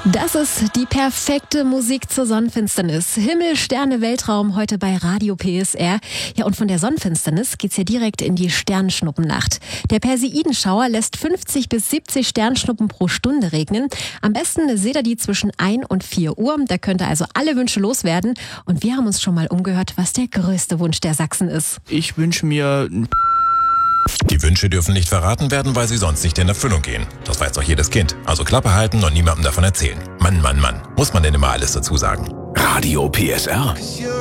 Das ist die perfekte Musik zur Sonnenfinsternis. Himmel, Sterne, Weltraum heute bei Radio PSR. Ja, und von der Sonnenfinsternis geht's ja direkt in die Sternschnuppennacht. Der Perseidenschauer lässt 50 bis 70 Sternschnuppen pro Stunde regnen. Am besten seht ihr die zwischen 1 und 4 Uhr. Da könnt ihr also alle Wünsche loswerden. Und wir haben uns schon mal umgehört, was der größte Wunsch der Sachsen ist. Ich wünsche mir... Die Wünsche dürfen nicht verraten werden, weil sie sonst nicht in Erfüllung gehen. Das weiß doch jedes Kind. Also Klappe halten und niemandem davon erzählen. Mann. Muss man denn immer alles dazu sagen? Radio PSR.